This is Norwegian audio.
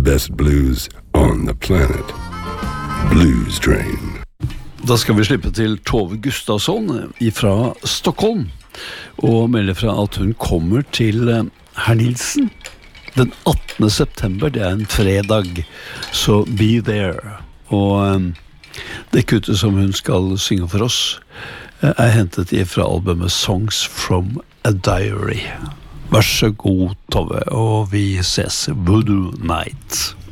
best blues on the planet. Blues Train. Da skal vi slippe til Tove Gustafsson fra Stockholm og melde fra at hun kommer til Herr Nilsen den 18. september, det en fredag, så be there. Og det kuttet som hun skal synge for oss hentet fra albumet Songs from a Diary. Vær så god, Tove, og vi ses Voodoo Night.